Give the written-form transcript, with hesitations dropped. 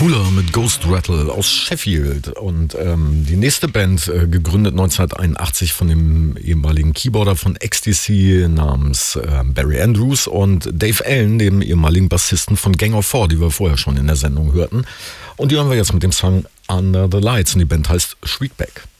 Cooler mit Ghost Rattle aus Sheffield und die nächste Band, gegründet 1981 von dem ehemaligen Keyboarder von Ecstasy namens Barry Andrews und Dave Allen, dem ehemaligen Bassisten von Gang of Four, die wir vorher schon in der Sendung hörten. Und die hören wir jetzt mit dem Song Under the Lights und die Band heißt Shriekback.